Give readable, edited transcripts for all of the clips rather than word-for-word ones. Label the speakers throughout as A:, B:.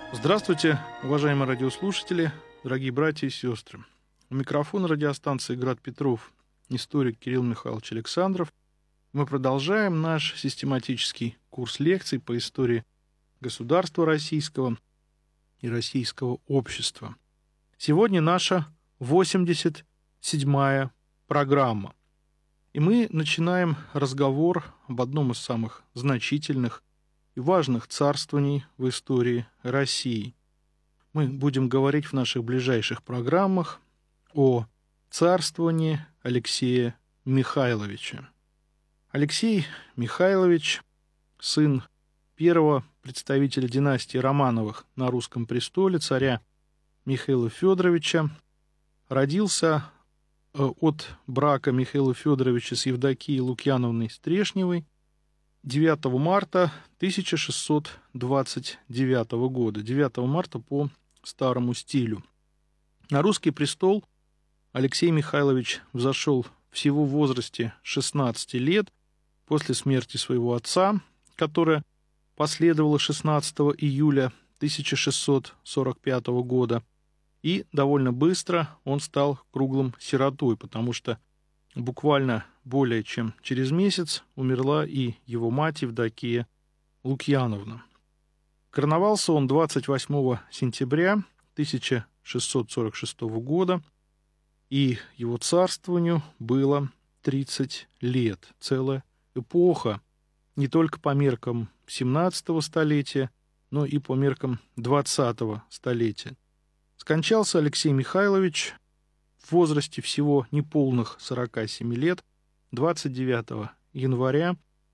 A: Здравствуйте, уважаемые радиослушатели, дорогие братья и сестры. У микрофона радиостанции «Град Петров» историк Кирилл Михайлович Александров. Мы продолжаем наш систематический курс лекций по истории государства российского и российского общества. Сегодня наша 87-я программа. И мы начинаем разговор об одном из самых значительных и важных царствований в истории России. Мы будем говорить в наших ближайших программах о царствовании Алексея Михайловича. Алексей Михайлович, сын первого представителя династии Романовых на русском престоле, царя Михаила Федоровича, родился от брака Михаила Федоровича с Евдокией Лукьяновной Стрешневой 9 марта 1629 года, 9 марта по старому стилю. На русский престол Алексей Михайлович взошел всего в возрасте 16 лет после смерти своего отца, которая последовала 16 июля 1645 года, и довольно быстро он стал круглым сиротой, потому что буквально более чем через месяц умерла и его мать Евдокия Лукьяновна. Короновался он 28 сентября 1646 года, и его царствованию было 30 лет, целая эпоха, не только по меркам 17 столетия, но и по меркам 20 столетия. Скончался Алексей Михайлович в возрасте всего неполных 47 лет 29 января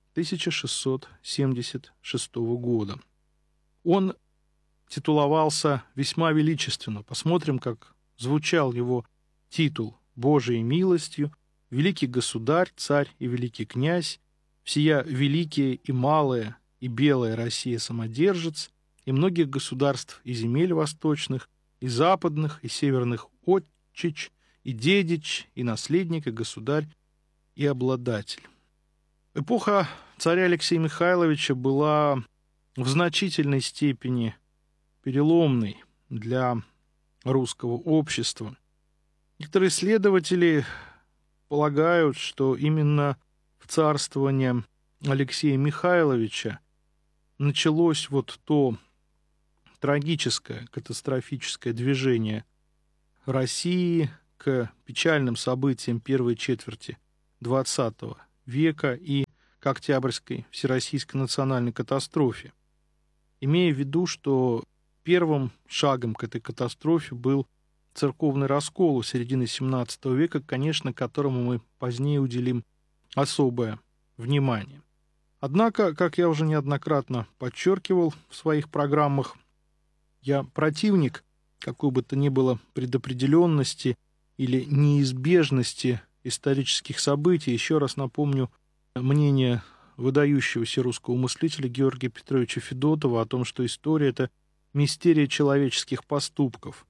A: 1676 года. Он титуловался весьма величественно. Посмотрим, как звучал его титул: «Божией милостью, великий государь, царь и великий князь, всея великие и малая и белая Россия самодержец, и многих государств и земель восточных, и западных, и северных отчич, и дедич, и наследник, и государь, и обладатель». Эпоха царя Алексея Михайловича была в значительной степени переломной для русского общества. Некоторые исследователи полагают, что именно в царствовании Алексея Михайловича началось вот то трагическое, катастрофическое движение России к печальным событиям первой четверти XX века и к Октябрьской всероссийской национальной катастрофе, имея в виду, что первым шагом к этой катастрофе был церковный раскол в середине XVII века, конечно, которому мы позднее уделим особое внимание. Однако, как я уже неоднократно подчеркивал в своих программах, я противник какой бы то ни было предопределенности или неизбежности исторических событий. Еще раз напомню мнение выдающегося русского мыслителя Георгия Петровича Федотова о том, что история — это мистерия человеческих поступков.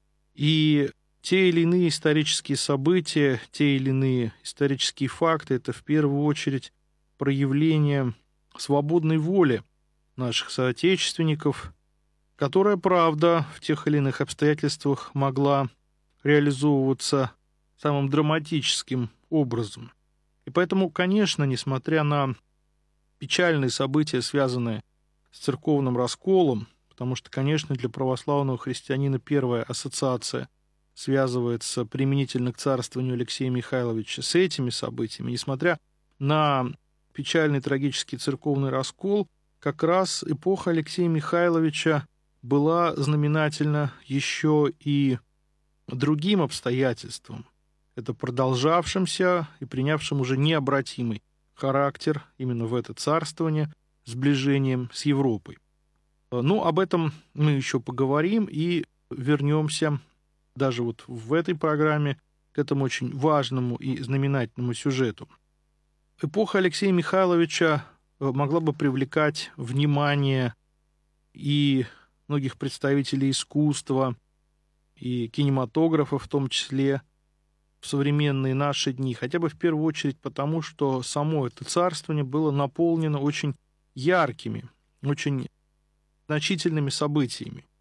A: И те или иные исторические события, те или иные исторические факты — это в первую очередь проявление свободной воли наших соотечественников, которая, правда, в тех или иных обстоятельствах могла реализовываться самым драматическим образом. И поэтому, конечно, несмотря на печальные события, связанные с церковным расколом, потому что, конечно, для православного христианина первая ассоциация связывается применительно к царствованию Алексея Михайловича с этими событиями, несмотря на печальный трагический церковный раскол, как раз эпоха Алексея Михайловича была знаменательна еще и другим обстоятельством. Это продолжавшимся и принявшим уже необратимый характер именно в это царствование сближением с Европой. Но об этом мы еще поговорим и вернемся даже вот в этой программе к этому очень важному и знаменательному сюжету. Эпоха Алексея Михайловича могла бы привлекать внимание и многих представителей искусства, и кинематографа в том числе, в современные наши дни, хотя бы в первую очередь потому, что само это царствование было наполнено очень яркими, очень значительными событиями.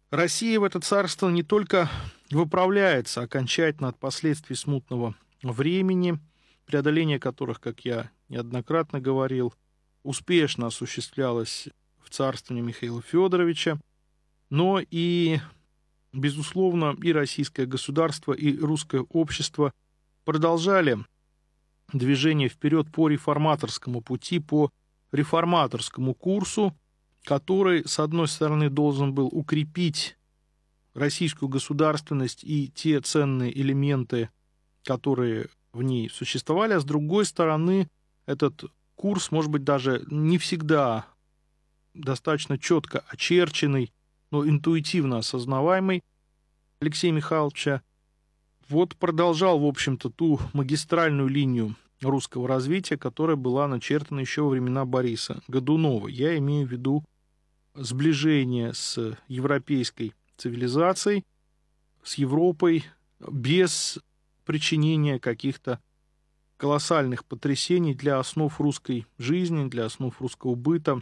A: Россия в это царство не только выправляется окончательно от последствий смутного времени, преодоление которых, как я неоднократно говорил, успешно осуществлялось в царствовании Михаила Федоровича, но и, безусловно, и российское государство, и русское общество продолжали движение вперед по реформаторскому пути, по реформаторскому курсу, который, с одной стороны, должен был укрепить российскую государственность и те ценные элементы, которые в ней существовали, а с другой стороны, этот курс, может быть, даже не всегда достаточно четко очерченный, но интуитивно осознаваемый Алексея Михайловича, вот продолжал, в общем-то, ту магистральную линию русского развития, которая была начертана еще во времена Бориса Годунова. Я имею в виду сближение с европейской цивилизацией, с Европой, без причинения каких-то колоссальных потрясений для основ русской жизни, для основ русского быта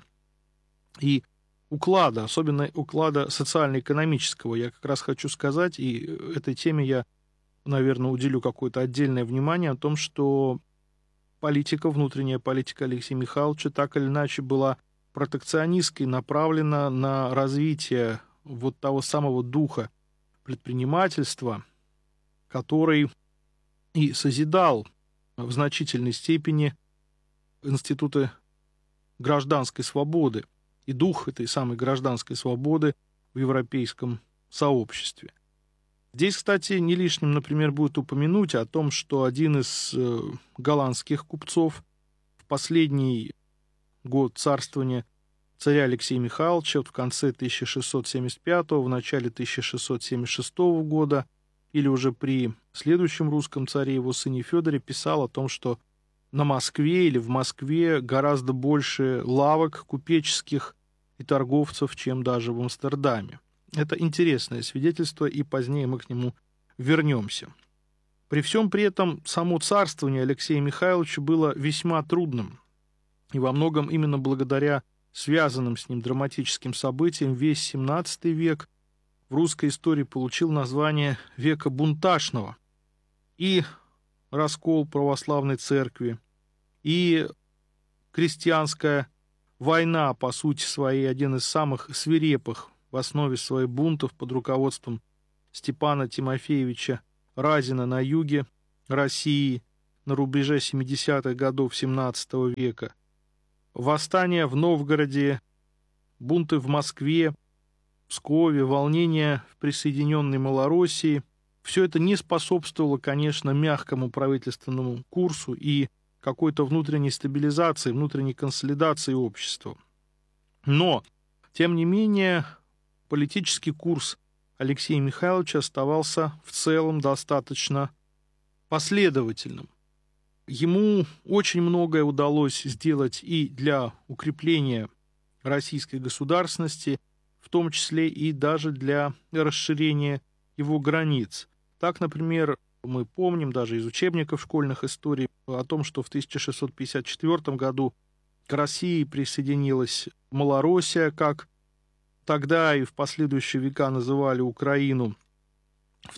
A: и уклада, особенно уклада социально-экономического. Я как раз хочу сказать, и этой теме я, наверное, уделю какое-то отдельное внимание, о том, что политика, внутренняя политика Алексея Михайловича так или иначе была протекционистской, направлена на развитие вот того самого духа предпринимательства, который и созидал в значительной степени институты гражданской свободы и дух этой самой гражданской свободы в европейском сообществе. Здесь, кстати, не лишним, например, будет упомянуть о том, что один из голландских купцов в последний год царствования царя Алексея Михайловича, вот в конце 1675, в начале 1676 года, или уже при следующем русском царе, его сыне Федоре, писал о том, что на Москве или в Москве гораздо больше лавок купеческих и торговцев, чем даже в Амстердаме. Это интересное свидетельство, и позднее мы к нему вернемся. При всем при этом само царствование Алексея Михайловича было весьма трудным, и во многом именно благодаря связанным с ним драматическим событиям весь XVII век в русской истории получил название века бунтажного. И раскол православной церкви, и крестьянская война, по сути своей, один из самых свирепых в основе своих бунтов под руководством Степана Тимофеевича Разина на юге России на рубеже 70-х годов XVII века, восстания в Новгороде, бунты в Москве, Пскове, волнения в присоединенной Малороссии. Все это не способствовало, конечно, мягкому правительственному курсу и какой-то внутренней стабилизации, внутренней консолидации общества. Но, тем не менее, политический курс Алексея Михайловича оставался в целом достаточно последовательным. Ему очень многое удалось сделать и для укрепления российской государственности, в том числе и даже для расширения его границ. Так, например, мы помним даже из учебников школьных историй о том, что в 1654 году к России присоединилась Малороссия, как тогда и в последующие века называли Украину. В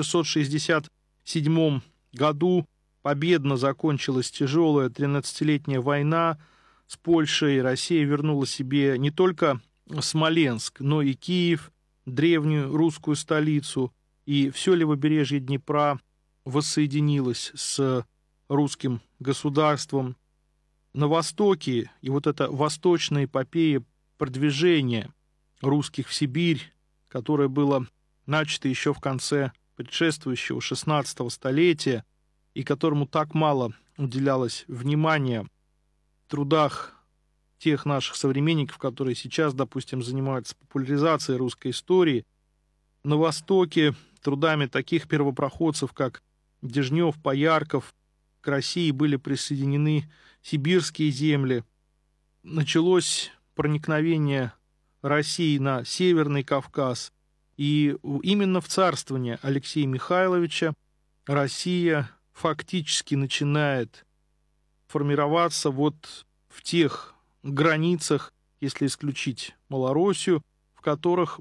A: 1667 году победно закончилась тяжелая 13-летняя война с Польшей. Россия вернула себе не только Смоленск, но и Киев, древнюю русскую столицу, и все левобережье Днепра воссоединилось с русским государством. На Востоке и вот эта восточная эпопея продвижения русских в Сибирь, которое было начато еще в конце предшествующего XVI столетия, и которому так мало уделялось внимания в трудах тех наших современников, которые сейчас, допустим, занимаются популяризацией русской истории, на Востоке трудами таких первопроходцев, как Дежнев, Поярков, к России были присоединены сибирские земли. Началось проникновение России на Северный Кавказ, и именно в царствование Алексея Михайловича Россия фактически начинает формироваться вот в тех границах, если исключить Малороссию, в которых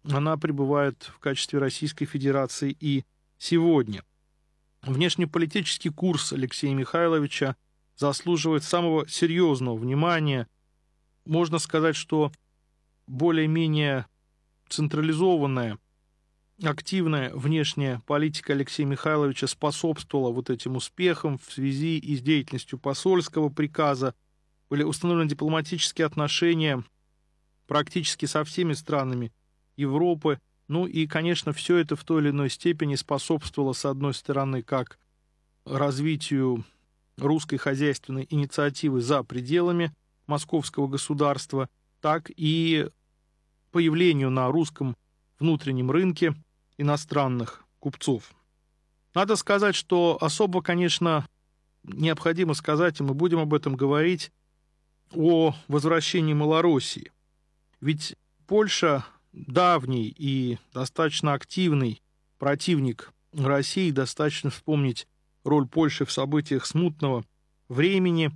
A: она пребывает в качестве Российской Федерации и сегодня. Внешнеполитический курс Алексея Михайловича заслуживает самого серьезного внимания. Можно сказать, что более-менее централизованная, активная внешняя политика Алексея Михайловича способствовала вот этим успехам в связи и с деятельностью посольского приказа. Были установлены дипломатические отношения практически со всеми странами Европы. Ну и, конечно, все это в той или иной степени способствовало, с одной стороны, как развитию русской хозяйственной инициативы за пределами московского государства, так и появлению на русском внутреннем рынке иностранных купцов. Надо сказать, что особо, конечно, необходимо сказать, и мы будем об этом говорить, о возвращении Малороссии. Ведь Польша давний и достаточно активный противник России, достаточно вспомнить роль Польши в событиях смутного времени,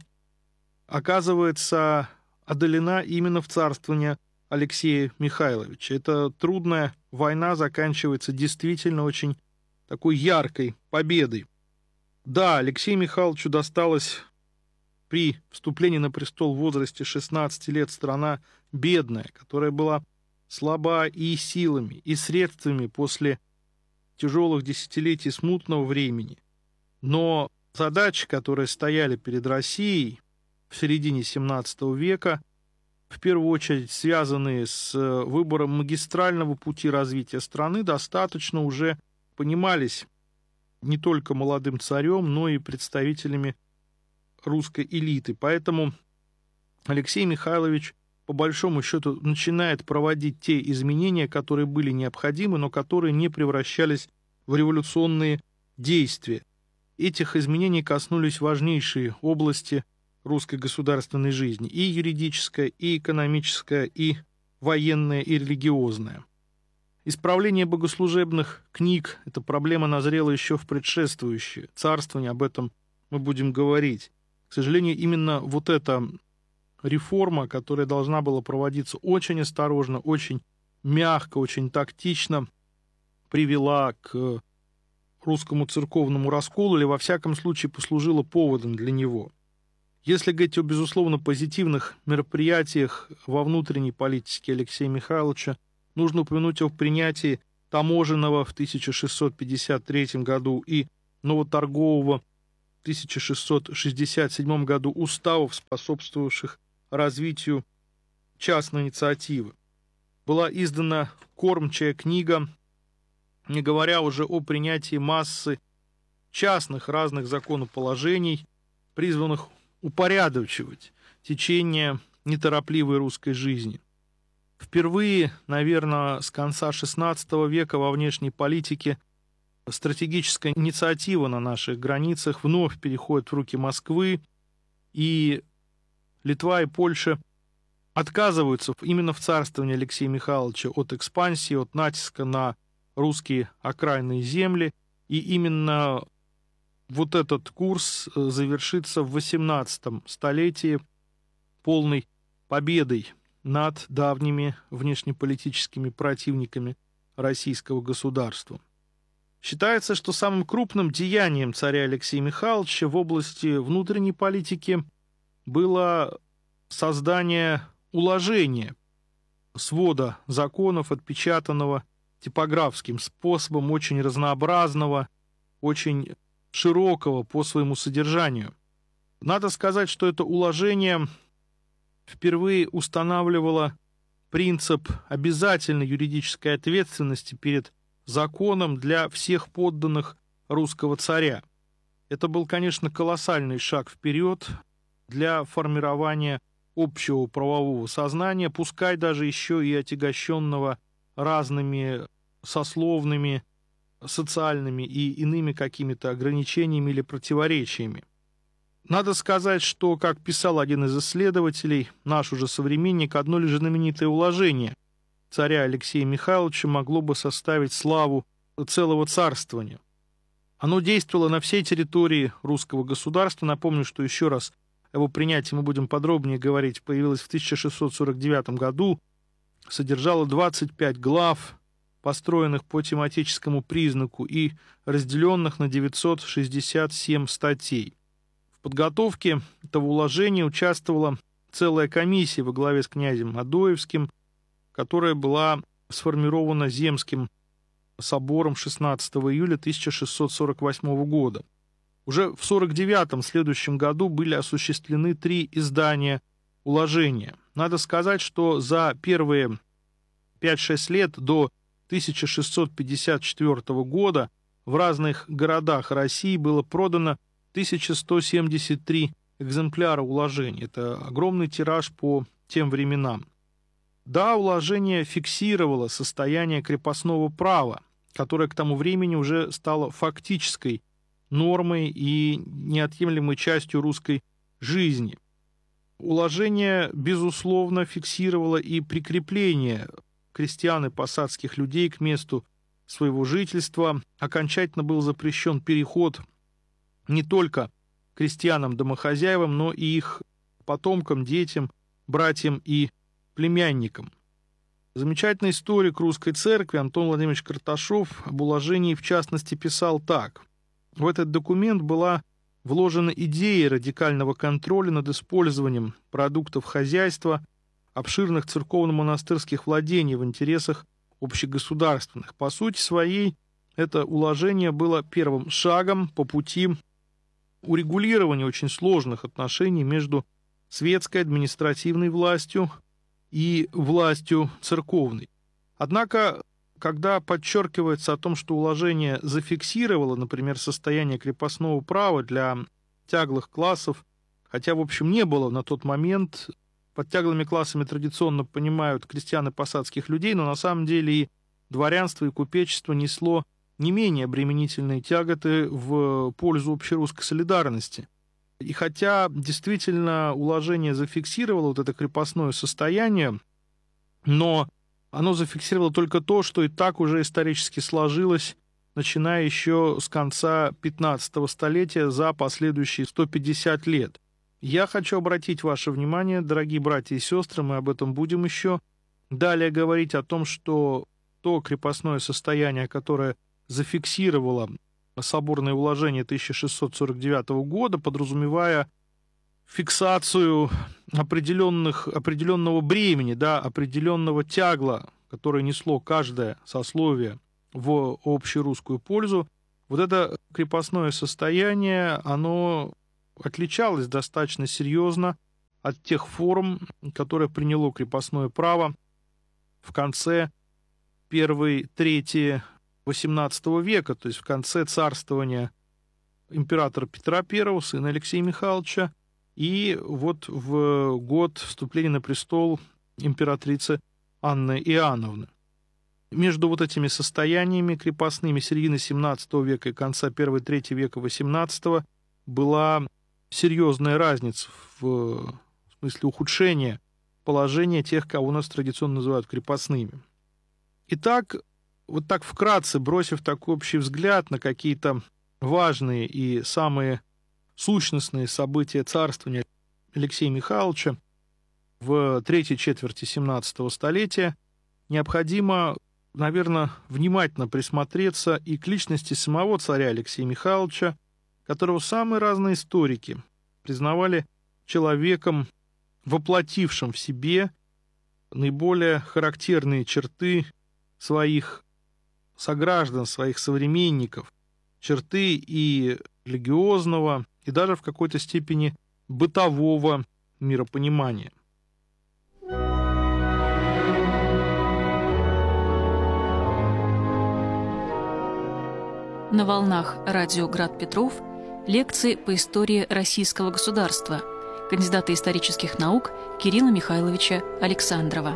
A: оказывается одолена именно в царствование Алексея Михайловича. Эта трудная война заканчивается действительно очень такой яркой победой. Да, Алексею Михайловичу досталось при вступлении на престол в возрасте 16 лет страна бедная, которая была слаба и силами, и средствами после тяжелых десятилетий смутного времени. Но задачи, которые стояли перед Россией в середине XVII века, в первую очередь связанные с выбором магистрального пути развития страны, достаточно уже понимались не только молодым царем, но и представителями русской элиты. Поэтому Алексей Михайлович, по большому счету, начинает проводить те изменения, которые были необходимы, но которые не превращались в революционные действия. Этих изменений коснулись важнейшие области русской государственной жизни: и юридическая, и экономическая, и военная, и религиозная. Исправление богослужебных книг – эта проблема назрела еще в предшествующее царствование, об этом мы будем говорить. К сожалению, именно вот эта реформа, которая должна была проводиться очень осторожно, очень мягко, очень тактично, привела к русскому церковному расколу, или во всяком случае послужила поводом для него. Если говорить о, безусловно, позитивных мероприятиях во внутренней политике Алексея Михайловича, нужно упомянуть о принятии таможенного в 1653 году и новоторгового в 1667 году уставов, способствовавших развитию частной инициативы. Была издана кормчая книга, не говоря уже о принятии массы частных разных законоположений, призванных упорядочивать течение неторопливой русской жизни. Впервые, наверное, с конца XVI века во внешней политике стратегическая инициатива на наших границах вновь переходит в руки Москвы, и Литва и Польша отказываются именно в царствовании Алексея Михайловича от экспансии, от натиска на русские окраинные земли, и именно вот этот курс завершится в XVIII столетии полной победой над давними внешнеполитическими противниками российского государства. Считается, что самым крупным деянием царя Алексея Михайловича в области внутренней политики было создание уложения, свода законов, отпечатанного типографским способом, очень разнообразного, очень широкого по своему содержанию. Надо сказать, что это уложение впервые устанавливало принцип обязательной юридической ответственности перед законом для всех подданных русского царя. Это был, конечно, колоссальный шаг вперед для формирования общего правового сознания, пускай даже еще и отягощенного разными сословными, социальными и иными какими-то ограничениями или противоречиями. Надо сказать, что, как писал один из исследователей, наш уже современник, одно лишь знаменитое уложение царя Алексея Михайловича могло бы составить славу целого царствования. Оно действовало на всей территории русского государства. Напомню, что еще раз о его принятии мы будем подробнее говорить. Появилось в 1649 году, содержала 25 глав, построенных по тематическому признаку и разделенных на 967 статей. В подготовке этого уложения участвовала целая комиссия во главе с князем Адоевским, которая была сформирована Земским собором 16 июля 1648 года. Уже в 49-м следующем году были осуществлены 3 издания уложения. Надо сказать, что за первые 5-6 лет до 1654 года в разных городах России было продано 1173 экземпляра уложения. Это огромный тираж по тем временам. Да, уложение фиксировало состояние крепостного права, которое к тому времени уже стало фактической нормой и неотъемлемой частью русской жизни. Уложение, безусловно, фиксировало и прикрепление крестьян и посадских людей к месту своего жительства. Окончательно был запрещен переход не только крестьянам-домохозяевам, но и их потомкам, детям, братьям и племянникам. Замечательный историк русской церкви Антон Владимирович Карташов об уложении в частности писал так. В этот документ была вложена идея радикального контроля над использованием продуктов хозяйства, обширных церковно-монастырских владений в интересах общегосударственных. По сути своей, это уложение было первым шагом по пути урегулирования очень сложных отношений между светской административной властью и властью церковной. Однако, когда подчеркивается о том, что уложение зафиксировало, например, состояние крепостного права для тяглых классов, хотя, в общем, не было на тот момент, под тяглыми классами традиционно понимают крестьян и посадских людей, но на самом деле и дворянство, и купечество несло не менее обременительные тяготы в пользу общерусской солидарности. И хотя действительно уложение зафиксировало вот это крепостное состояние, но оно зафиксировало только то, что и так уже исторически сложилось, начиная еще с конца 15-го столетия за последующие 150 лет. Я хочу обратить ваше внимание, дорогие братья и сестры, мы об этом будем еще далее говорить, о том, что то крепостное состояние, которое зафиксировало соборное уложение 1649 года, подразумевая фиксацию определенного бремени, да, определенного тягла, которое несло каждое сословие в общерусскую пользу, вот это крепостное состояние, оно отличалось достаточно серьезно от тех форм, которые приняло крепостное право в конце первой трети XVIII века, то есть в конце царствования императора Петра I, сына Алексея Михайловича, и вот в год вступления на престол императрицы Анны Иоанновны. Между вот этими состояниями крепостными середины XVII века и конца первой трети века XVIII была серьезная разница в смысле ухудшения положения тех, кого у нас традиционно называют крепостными. Итак, вот так вкратце, бросив такой общий взгляд на какие-то важные и самые сущностные события царствования Алексея Михайловича в третьей четверти XVII столетия, необходимо, наверное, внимательно присмотреться и к личности самого царя Алексея Михайловича, которого самые разные историки признавали человеком, воплотившим в себе наиболее характерные черты своих сограждан, своих современников, черты и религиозного, и даже в какой-то степени бытового миропонимания.
B: На волнах радио «Град Петров» лекции по истории российского государства кандидата исторических наук Кирилла Михайловича Александрова.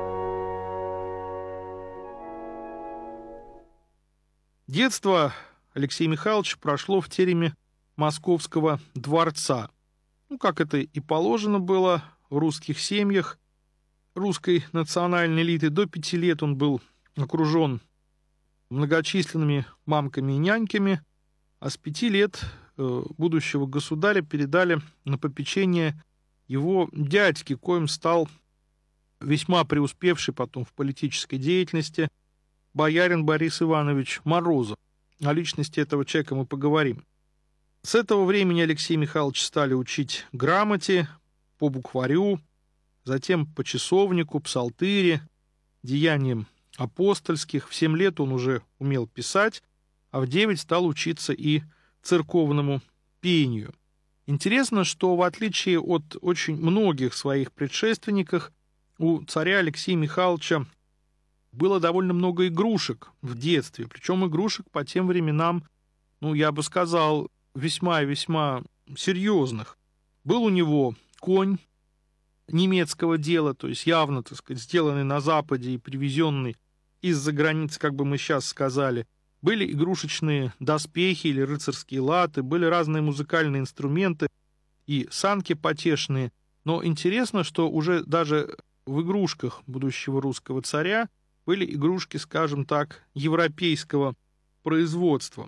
A: Детство Алексея Михайловича прошло в тереме Московского дворца. Как это и положено было в русских семьях, русской национальной элиты. До 5 лет он был окружен многочисленными мамками и няньками, а с 5 лет будущего государя передали на попечение его дядьке, коим стал весьма преуспевший потом в политической деятельности боярин Борис Иванович Морозов. О личности этого человека мы поговорим. С этого времени Алексея Михайловича стали учить грамоте, по букварю, затем по часовнику, псалтыре, деяниям апостольских. В 7 лет он уже умел писать, а в 9 стал учиться и церковному пению. Интересно, что в отличие от очень многих своих предшественников, у царя Алексея Михайловича было довольно много игрушек в детстве, причем игрушек по тем временам, я бы сказал, весьма и весьма серьезных. Был у него конь немецкого дела, то есть явно, так сказать, сделанный на Западе и привезенный из-за границы, как бы мы сейчас сказали. Были игрушечные доспехи или рыцарские латы, были разные музыкальные инструменты и санки потешные. Но интересно, что уже даже в игрушках будущего русского царя были игрушки, скажем так, европейского производства.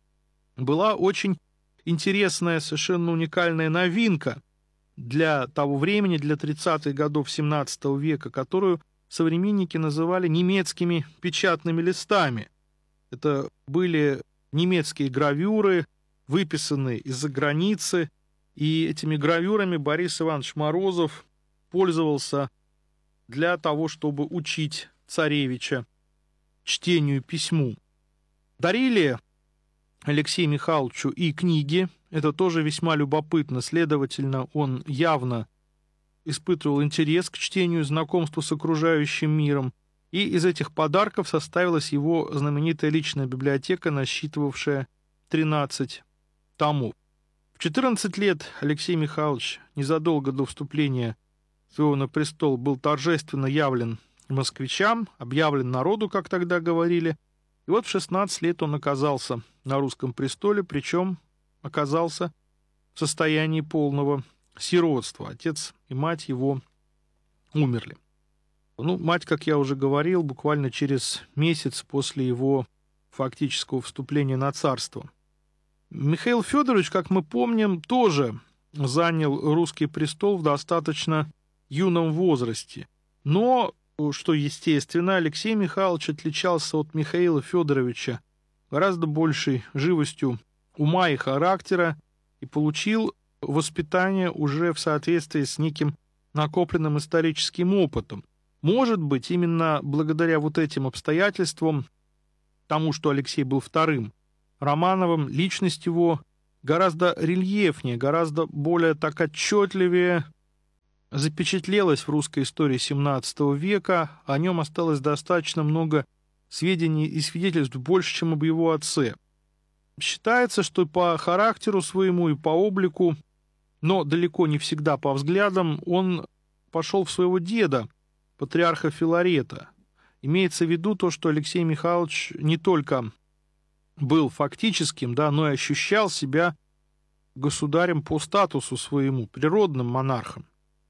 A: Была очень интересная, совершенно уникальная новинка для того времени, для 30-х годов 17 века, которую современники называли немецкими печатными листами. Это были немецкие гравюры, выписанные из-за границы, и этими гравюрами Борис Иванович Морозов пользовался для того, чтобы учить царевича чтению и письму. Дарили Алексею Михайловичу и книги, это тоже весьма любопытно, следовательно, он явно испытывал интерес к чтению, знакомству с окружающим миром, и из этих подарков составилась его знаменитая личная библиотека, насчитывавшая 13 томов. В 14 лет Алексей Михайлович, незадолго до вступления своего на престол, был торжественно явлен москвичам, объявлен народу, как тогда говорили, и вот в 16 лет он оказался на русском престоле, причем оказался в состоянии полного сиротства. Отец и мать его умерли. Мать, как я уже говорил, буквально через месяц после его фактического вступления на царство. Михаил Федорович, как мы помним, тоже занял русский престол в достаточно юном возрасте. Но, что естественно, Алексей Михайлович отличался от Михаила Федоровича гораздо большей живостью ума и характера и получил воспитание уже в соответствии с неким накопленным историческим опытом. Может быть, именно благодаря вот этим обстоятельствам, тому, что Алексей был вторым Романовым, личность его гораздо рельефнее, гораздо более так отчетливее запечатлелась в русской истории XVII века, о нем осталось достаточно много сведений и свидетельств, больше, чем об его отце. Считается, что по характеру своему и по облику, но далеко не всегда по взглядам, он пошел в своего деда, патриарха Филарета. Имеется в виду то, что Алексей Михайлович не только был фактическим, но и ощущал себя государем по статусу своему, природным монархом.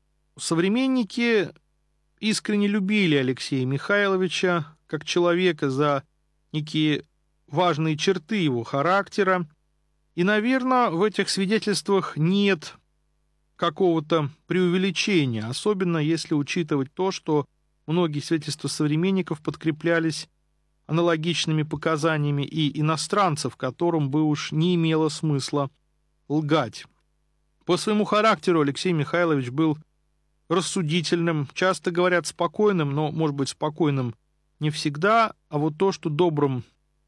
A: Современники искренне любили Алексея Михайловича как человека за некие важные черты его характера, и, наверное, в этих свидетельствах нет какого-то преувеличения, особенно если учитывать то, что многие свидетельства современников подкреплялись аналогичными показаниями и иностранцев, которым бы уж не имело смысла лгать. По своему характеру Алексей Михайлович был рассудительным, часто говорят спокойным, но, может быть, спокойным не всегда, а вот то, что добрым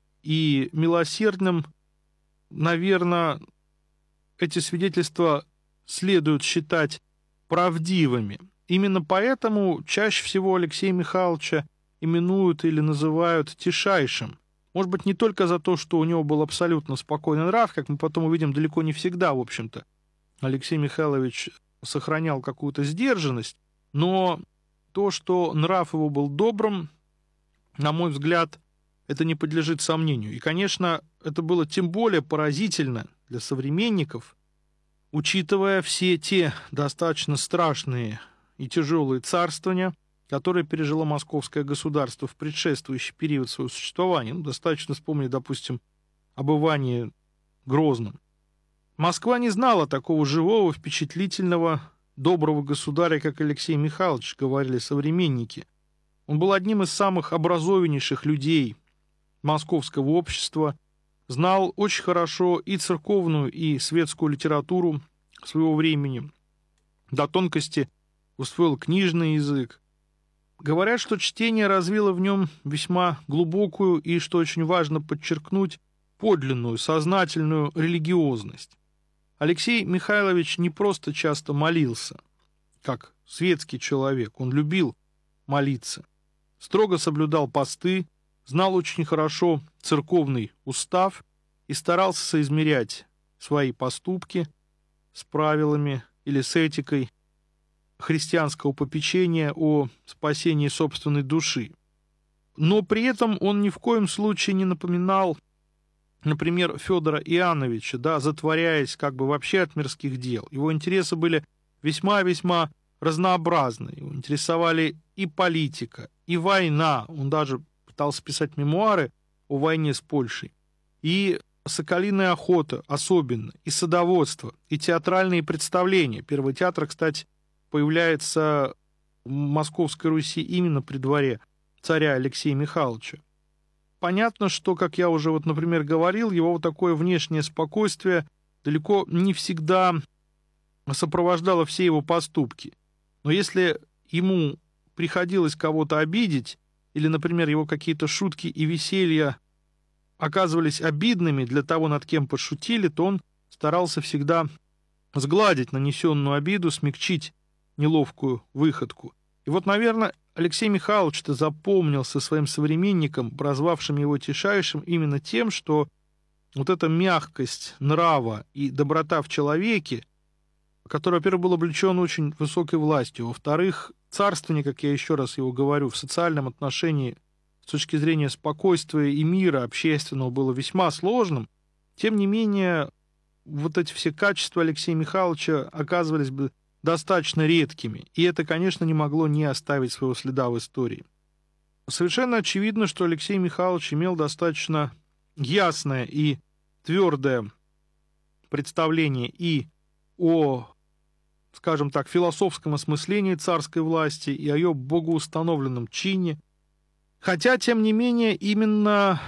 A: и милосердным, наверное, эти свидетельства следует считать правдивыми. Именно поэтому чаще всего Алексея Михайловича именуют или называют тишайшим. Может быть, не только за то, что у него был абсолютно спокойный нрав, как мы потом увидим, далеко не всегда, в общем-то, Алексей Михайлович сохранял какую-то сдержанность, но то, что нрав его был добрым, на мой взгляд, это не подлежит сомнению. И, конечно, это было тем более поразительно для современников, учитывая все те достаточно страшные и тяжелые царствования, которые пережило московское государство в предшествующий период своего существования. Достаточно вспомнить, допустим, об Иване Грозном. Москва не знала такого живого, впечатлительного, доброго государя, как Алексей Михайлович, говорили современники. Он был одним из самых образованнейших людей московского общества, знал очень хорошо и церковную, и светскую литературу своего времени, до тонкости усвоил книжный язык. Говорят, что чтение развило в нем весьма глубокую и, что очень важно подчеркнуть, подлинную, сознательную религиозность. Алексей Михайлович не просто часто молился, как светский человек, он любил молиться, строго соблюдал посты, знал очень хорошо церковный устав и старался соизмерять свои поступки с правилами или с этикой христианского попечения о спасении собственной души. Но при этом он ни в коем случае не напоминал, например, Федора Иоанновича, затворяясь как бы вообще от мирских дел. Его интересы были весьма-весьма разнообразны. Его интересовали и политика, и война. Он даже пытался писать мемуары о войне с Польшей. И соколиная охота особенно, и садоводство, и театральные представления. Первый театр, кстати, появляется в Московской Руси именно при дворе царя Алексея Михайловича. Понятно, что, как я уже, например, говорил, его такое внешнее спокойствие далеко не всегда сопровождало все его поступки. Но если ему приходилось кого-то обидеть, или, например, его какие-то шутки и веселья оказывались обидными для того, над кем пошутили, то он старался всегда сгладить нанесенную обиду, смягчить неловкую выходку. И наверное, Алексей Михайлович-то запомнился своим современникам, прозвавшим его тишайшим, именно тем, что эта мягкость нрава и доброта в человеке, который, во-первых, был облечен очень высокой властью, во-вторых, царствование, как я еще раз его говорю, в социальном отношении с точки зрения спокойствия и мира общественного было весьма сложным, тем не менее, эти все качества Алексея Михайловича оказывались бы достаточно редкими, и это, конечно, не могло не оставить своего следа в истории. Совершенно очевидно, что Алексей Михайлович имел достаточно ясное и твердое представление и о, скажем так, философском осмыслении царской власти и о ее богоустановленном чине. Хотя, тем не менее, именно,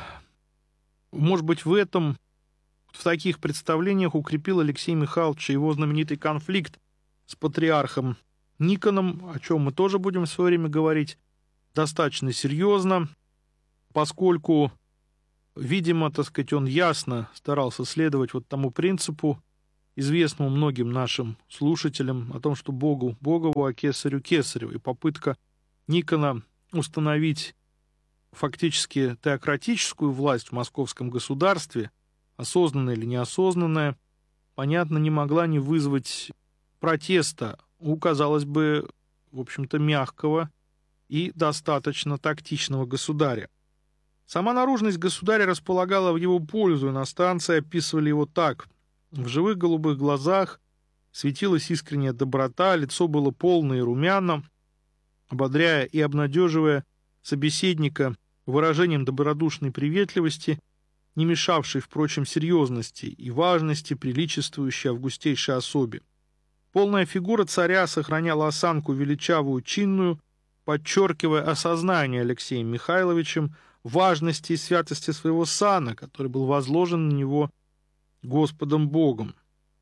A: может быть, в таких представлениях укрепил Алексей Михайлович его знаменитый конфликт с патриархом Никоном, о чем мы тоже будем в свое время говорить достаточно серьезно, поскольку, видимо, он ясно старался следовать тому принципу, известному многим нашим слушателям, о том, что Богу Богову, а кесарю кесареву. И попытка Никона установить фактически теократическую власть в московском государстве, осознанная или неосознанная, понятно, не могла не вызвать протеста у, казалось бы, в общем-то, мягкого и достаточно тактичного государя. Сама наружность государя располагала в его пользу, иностранцы описывали его так. В живых голубых глазах светилась искренняя доброта, лицо было полное и румяно, ободряя и обнадеживая собеседника выражением добродушной приветливости, не мешавшей, впрочем, серьезности и важности, приличествующей августейшей особе. Полная фигура царя сохраняла осанку величавую, чинную, подчеркивая осознание Алексеем Михайловичем важности и святости своего сана, который был возложен на него Господом Богом.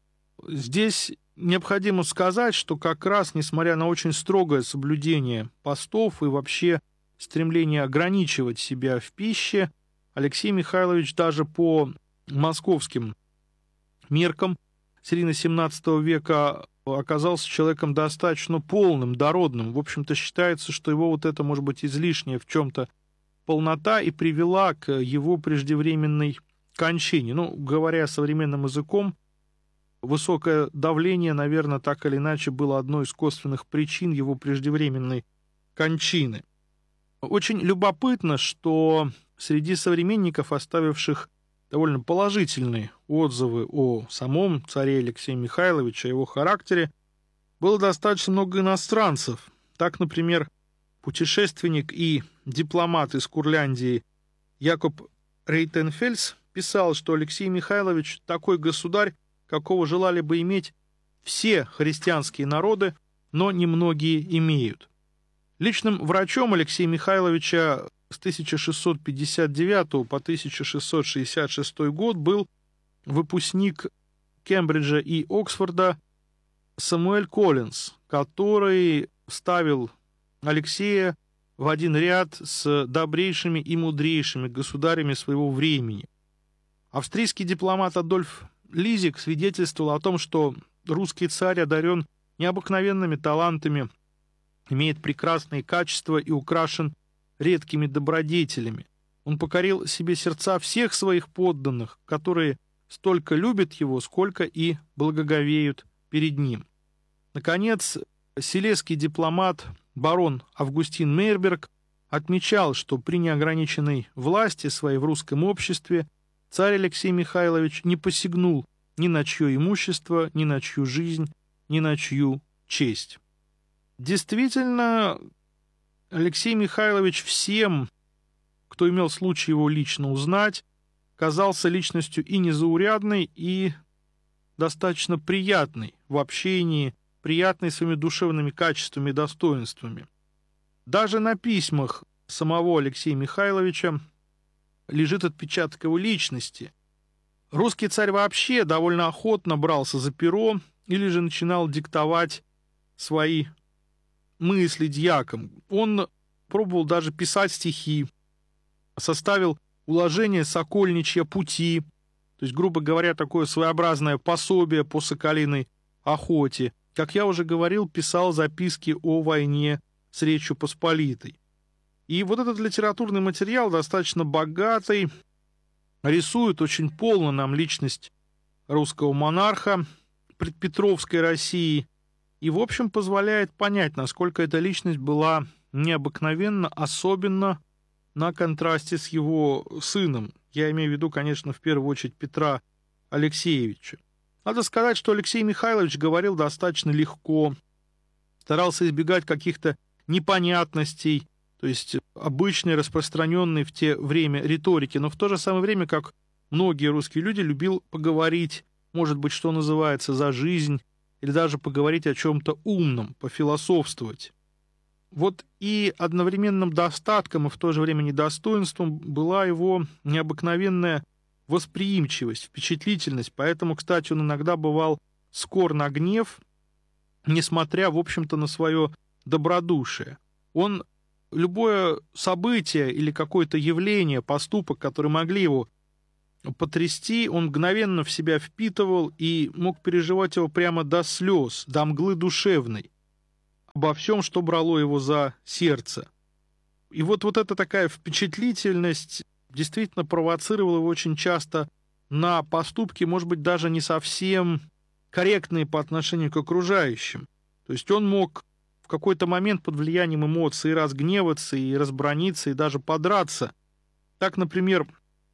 A: Здесь необходимо сказать, что как раз, несмотря на очень строгое соблюдение постов и вообще стремление ограничивать себя в пище, Алексей Михайлович даже по московским меркам середины XVII века оказался человеком достаточно полным, дородным. В общем-то, считается, что его это, может быть, излишняя в чем-то полнота и привела к его преждевременной кончине. Говоря современным языком, высокое давление, наверное, так или иначе было одной из косвенных причин его преждевременной кончины. Очень любопытно, что среди современников, оставивших довольно положительные отзывы о самом царе Алексее Михайловиче, о его характере, было достаточно много иностранцев. Так, например, путешественник и дипломат из Курляндии Якоб Рейтенфельс писал, что Алексей Михайлович такой государь, какого желали бы иметь все христианские народы, но немногие имеют. Личным врачом Алексея Михайловича с 1659 по 1666 год был выпускник Кембриджа и Оксфорда Самуэль Коллинз, который ставил Алексея в один ряд с добрейшими и мудрейшими государями своего времени. Австрийский дипломат Адольф Лизик свидетельствовал о том, что русский царь одарен необыкновенными талантами, имеет прекрасные качества и украшен редкими добродетелями. Он покорил себе сердца всех своих подданных, которые столько любят его, сколько и благоговеют перед ним. Наконец, силезский дипломат барон Августин Мейерберг отмечал, что при неограниченной власти своей в русском обществе царь Алексей Михайлович не посягнул ни на чье имущество, ни на чью жизнь, ни на чью честь. Действительно, Алексей Михайлович всем, кто имел случай его лично узнать, казался личностью и незаурядной, и достаточно приятной в общении, приятной своими душевными качествами и достоинствами. Даже на письмах самого Алексея Михайловича лежит отпечаток его личности. Русский царь вообще довольно охотно брался за перо или же начинал диктовать свои мысли дьякам. Он пробовал даже писать стихи, составил уложение «Сокольничья пути», то есть, грубо говоря, такое своеобразное пособие по соколиной охоте. Как я уже говорил, писал записки о войне с Речью Посполитой. И вот этот литературный материал достаточно богатый, рисует очень полно нам личность русского монарха предпетровской России и, в общем, позволяет понять, насколько эта личность была необыкновенна, особенно на контрасте с его сыном. Я имею в виду, конечно, в первую очередь Петра Алексеевича. Надо сказать, что Алексей Михайлович говорил достаточно легко, старался избегать каких-то непонятностей, то есть обычной, распространенной в те время риторики, но в то же самое время, как многие русские люди, любил поговорить, может быть, что называется, за жизнь, или даже поговорить о чем-то умном, пофилософствовать. Вот и одновременным достатком, и в то же время недостоинством была его необыкновенная восприимчивость, впечатлительность, поэтому, кстати, он иногда бывал скор на гнев, несмотря, в общем-то, на свое добродушие. Он любое событие или какое-то явление, поступок, которые могли его потрясти, он мгновенно в себя впитывал и мог переживать его прямо до слез, до мглы душевной, обо всем, что брало его за сердце. И вот эта такая впечатлительность действительно провоцировала его очень часто на поступки, может быть, даже не совсем корректные по отношению к окружающим. То есть он мог в какой-то момент под влиянием эмоций разгневаться и разбраниться, и даже подраться. Так, например,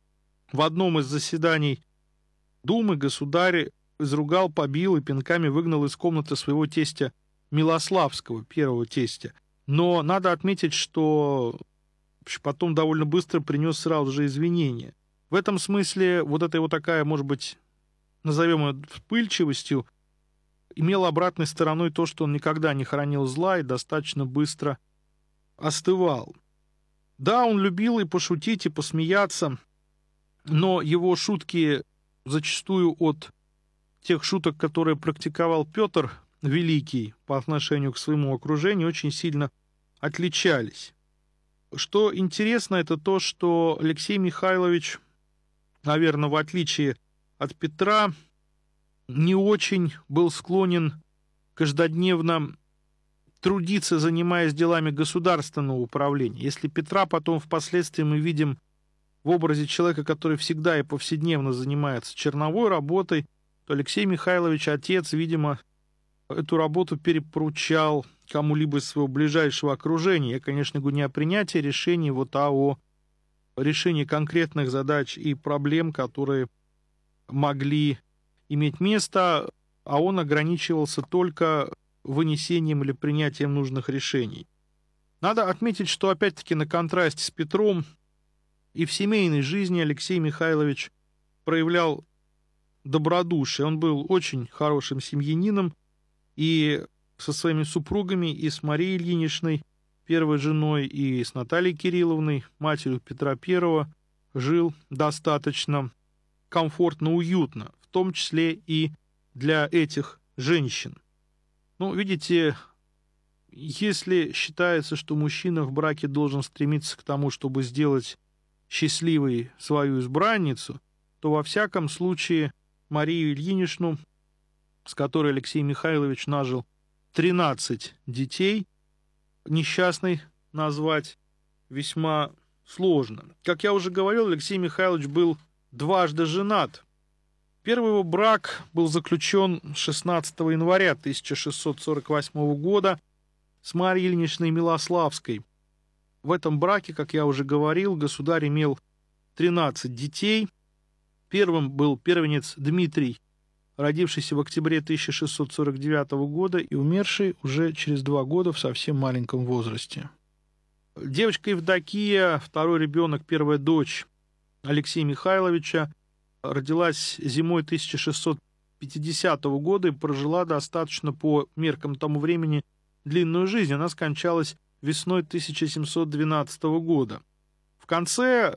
A: в одном из заседаний Думы государь изругал, побил и пинками выгнал из комнаты своего тестя Милославского, первого тестя. Но надо отметить, что потом довольно быстро принес сразу же извинения. В этом смысле вот эта его такая, может быть, назовем ее вспыльчивостью, имела обратной стороной то, что он никогда не хранил зла и достаточно быстро остывал. Да, он любил и пошутить, и посмеяться, но его шутки зачастую от тех шуток, которые практиковал Петр Великий по отношению к своему окружению, очень сильно отличались. Что интересно, это то, что Алексей Михайлович, наверное, в отличие от Петра, не очень был склонен каждодневно трудиться, занимаясь делами государственного управления. Если Петра потом впоследствии мы видим в образе человека, который всегда и повседневно занимается черновой работой, то Алексей Михайлович, отец, видимо, эту работу перепоручал кому-либо из своего ближайшего окружения. Я, конечно, говорю не о принятии решений, а о решении конкретных задач и проблем, которые могли иметь место, а он ограничивался только вынесением или принятием нужных решений. Надо отметить, что опять-таки на контрасте с Петром и в семейной жизни Алексей Михайлович проявлял добродушие. Он был очень хорошим семьянином и со своими супругами, и с Марией Ильиничной, первой женой, и с Натальей Кирилловной, матерью Петра I, жил достаточно комфортно, уютно, в том числе и для этих женщин. Ну, видите, если считается, что мужчина в браке должен стремиться к тому, чтобы сделать счастливой свою избранницу, то во всяком случае Марию Ильиничну, с которой Алексей Михайлович нажил 13 детей, несчастной назвать весьма сложно. Как я уже говорил, Алексей Михайлович был дважды женат. Первый его брак был заключен 16 января 1648 года с Марией Ильиничной Милославской. В этом браке, как я уже говорил, государь имел 13 детей. Первым был первенец Дмитрий, родившийся в октябре 1649 года и умерший уже через 2 года в совсем маленьком возрасте. Девочка Евдокия, второй ребенок, первая дочь Алексея Михайловича, родилась зимой 1650 года и прожила достаточно по меркам тому времени длинную жизнь. Она скончалась весной 1712 года. В конце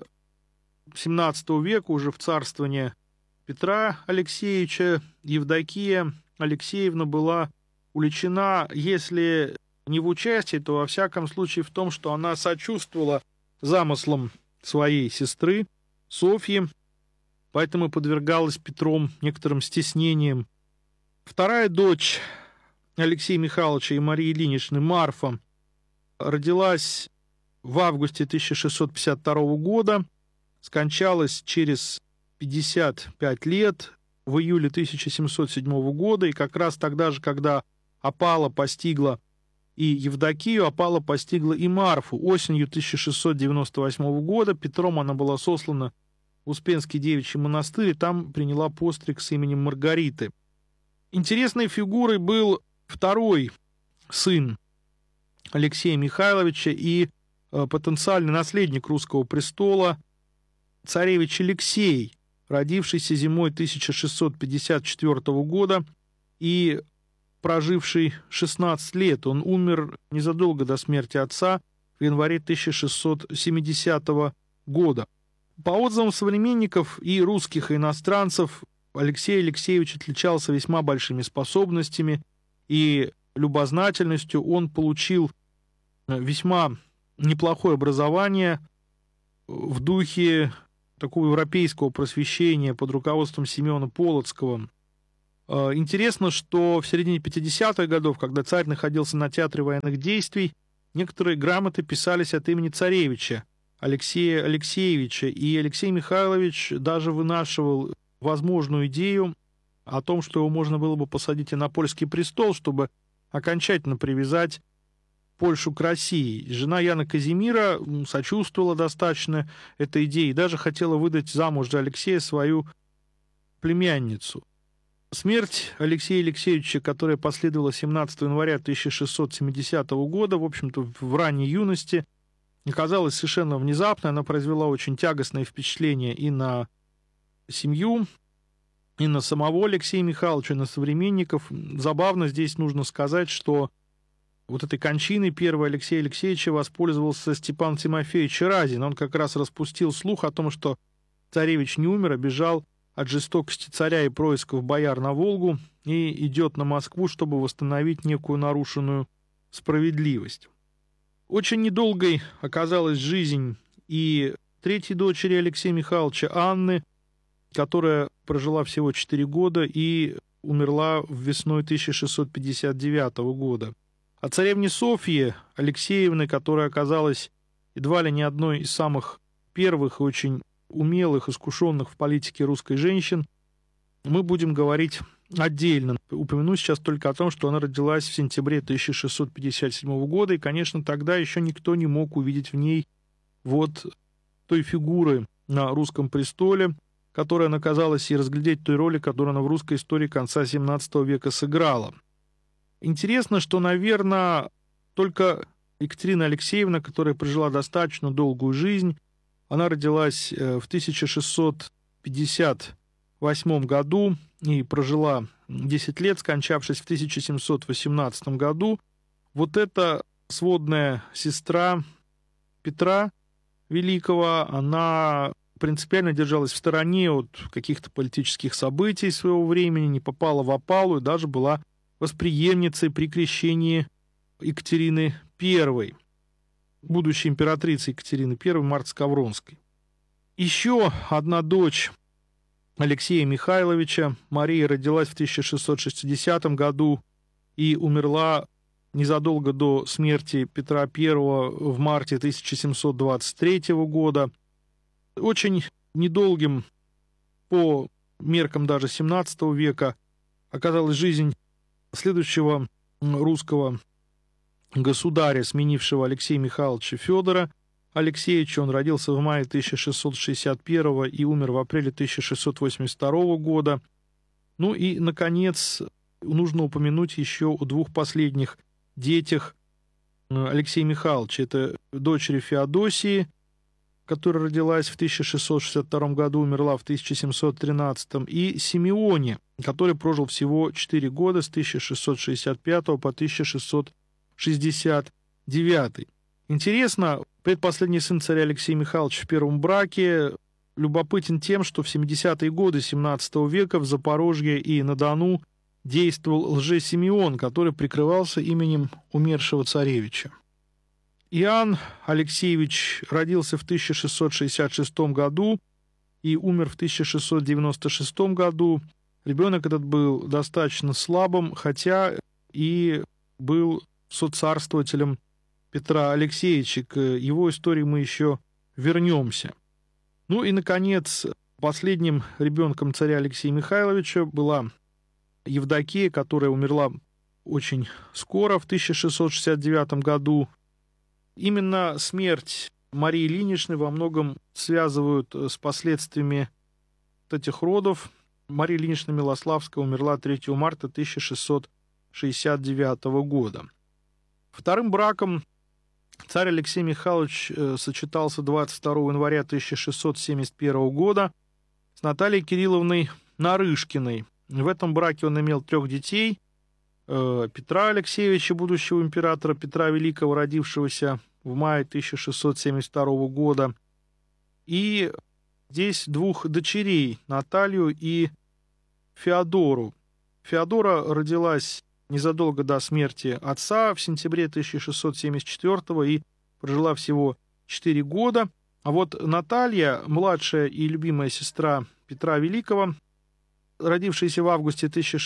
A: XVII века, уже в царствование Петра Алексеевича, Евдокия Алексеевна была уличена, если не в участии, то во всяком случае в том, что она сочувствовала замыслам своей сестры Софьи, поэтому подвергалась Петром некоторым стеснениям. Вторая дочь Алексея Михайловича и Марии Ильиничны, Марфа, родилась в августе 1652 года, скончалась через 55 лет, в июле 1707 года, и как раз тогда же, когда опала постигла и Евдокию, опала постигла и Марфу. Осенью 1698 года Петром она была сослана в Успенский девичий монастырь, и там приняла постриг с именем Маргариты. Интересной фигурой был второй сын Алексея Михайловича и потенциальный наследник русского престола, царевич Алексей, родившийся зимой 1654 года и проживший 16 лет. Он умер незадолго до смерти отца в январе 1670 года. По отзывам современников и русских, и иностранцев, Алексей Алексеевич отличался весьма большими способностями и любознательностью. Он получил весьма неплохое образование в духе такого европейского просвещения под руководством Семена Полоцкого. Интересно, что в середине 50-х годов, когда царь находился на театре военных действий, некоторые грамоты писались от имени царевича Алексея Алексеевича, и Алексей Михайлович даже вынашивал возможную идею о том, что его можно было бы посадить и на польский престол, чтобы окончательно привязать Польшу к России. Жена Яна Казимира сочувствовала достаточно этой идее и даже хотела выдать замуж за Алексея свою племянницу. Смерть Алексея Алексеевича, которая последовала 17 января 1670 года, в общем-то, в ранней юности, оказалась совершенно внезапной. Она произвела очень тягостное впечатление и на семью, и на самого Алексея Михайловича, и на современников. Забавно здесь нужно сказать, что вот этой кончиной первой Алексея Алексеевича воспользовался Степан Тимофеевич Разин. Он как раз распустил слух о том, что царевич не умер, а бежал от жестокости царя и происков бояр на Волгу и идет на Москву, чтобы восстановить некую нарушенную справедливость. Очень недолгой оказалась жизнь и третьей дочери Алексея Михайловича, Анны, которая прожила всего 4 года и умерла весной 1659 года. О царевне Софье Алексеевны, которая оказалась едва ли не одной из самых первых и очень умелых, искушенных в политике русской женщин, мы будем говорить отдельно. Упомяну сейчас только о том, что она родилась в сентябре 1657 года, и, конечно, тогда еще никто не мог увидеть в ней вот той фигуры на русском престоле, которая она казалась, и разглядеть той роли, которую она в русской истории конца XVII века сыграла. Интересно, что, наверное, только Екатерина Алексеевна, которая прожила достаточно долгую жизнь, она родилась в 1658 1708 году и прожила 10 лет, скончавшись в 1718 году. Вот эта сводная сестра Петра Великого, она принципиально держалась в стороне от каких-то политических событий своего времени, не попала в опалу и даже была восприемницей при крещении Екатерины I, будущей императрицы Екатерины I, Марты Скавронской. Еще одна дочь Алексея Михайловича, Мария, родилась в 1660 году и умерла незадолго до смерти Петра I в марте 1723 года. Очень недолгим по меркам даже XVII века оказалась жизнь следующего русского государя, сменившего Алексея Михайловича Федора Алексеевича. Он родился в мае 1661 и умер в апреле 1682 года. Ну и, наконец, нужно упомянуть еще о двух последних детях Алексея Михайловича. Это дочери Феодосии, которая родилась в 1662 году, умерла в 1713, и Симеоне, который прожил всего 4 года с 1665 по 1669. Интересно, предпоследний сын царя Алексея Михайловича в первом браке любопытен тем, что в 70-е годы XVII века в Запорожье и на Дону действовал лже-Симеон, который прикрывался именем умершего царевича. Иоанн Алексеевич родился в 1666 году и умер в 1696 году. Ребенок этот был достаточно слабым, хотя и был соцарствователем Петра Алексеевича. К его истории мы еще вернемся. Ну и, наконец, последним ребенком царя Алексея Михайловича была Евдокия, которая умерла очень скоро, в 1669 году. Именно смерть Марии Ильиничны во многом связывают с последствиями этих родов. Мария Ильинична Милославская умерла 3 марта 1669 года. Вторым браком царь Алексей Михайлович сочетался 22 января 1671 года с Натальей Кирилловной Нарышкиной. В этом браке он имел 3 детей: Петра Алексеевича, будущего императора Петра Великого, родившегося в мае 1672 года, и здесь 2 дочерей, Наталью и Феодору. Феодора родилась незадолго до смерти отца в сентябре 1674 и прожила всего 4 года. А вот Наталья, младшая и любимая сестра Петра Великого, родившаяся в августе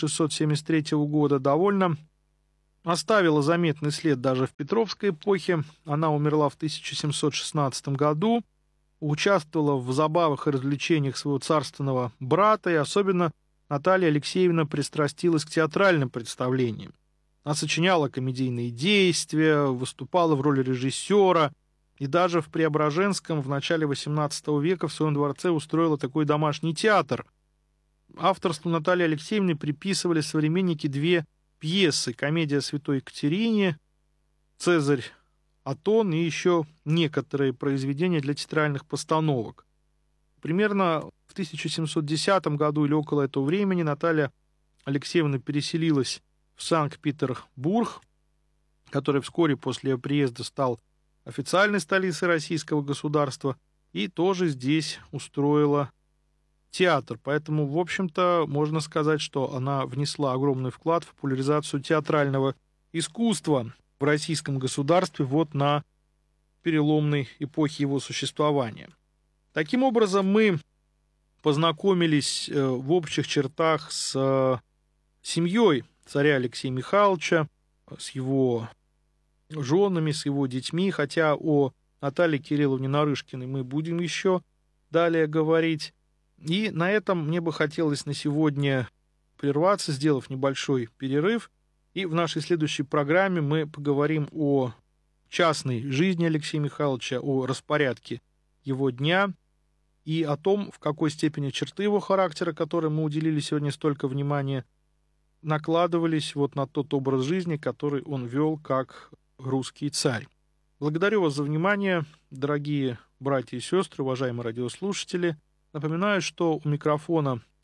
A: 1673 года, довольно оставила заметный след даже в Петровской эпохе. Она умерла в 1716 году, участвовала в забавах и развлечениях своего царственного брата, и особенно Наталья Алексеевна пристрастилась к театральным представлениям. Она сочиняла комедийные действия, выступала в роли режиссера, и даже в Преображенском в начале XVIII века в своем дворце устроила такой домашний театр. Авторству Натальи Алексеевны приписывали современники 2 пьесы: «Комедия святой Екатерине», «Цезарь Атон» и еще некоторые произведения для театральных постановок. Примерно в 1710 году или около этого времени Наталья Алексеевна переселилась в Санкт-Петербург, который вскоре после ее приезда стал официальной столицей российского государства, и тоже здесь устроила театр. Поэтому, в общем-то, можно сказать, что она внесла огромный вклад в популяризацию театрального искусства в российском государстве вот на переломной эпохе его существования. Таким образом, мы познакомились в общих чертах с семьей царя Алексея Михайловича, с его женами, с его детьми, хотя о Наталье Кирилловне Нарышкиной мы будем еще далее говорить. И на этом мне бы хотелось на сегодня прерваться, сделав небольшой перерыв. И в нашей следующей программе мы поговорим о частной жизни Алексея Михайловича, о распорядке его дня и о том, в какой степени черты его характера, которым мы уделили сегодня столько внимания, накладывались вот на тот образ жизни, который он вел как русский царь. Благодарю вас за внимание, дорогие братья и сестры, уважаемые радиослушатели. Напоминаю, что у микрофона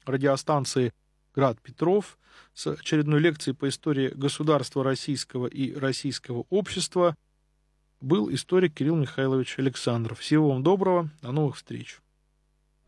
A: радиостанции «Град Петров» с очередной лекцией по истории государства российского и российского общества был историк Кирилл Михайлович Александров. Всего вам доброго, до новых встреч.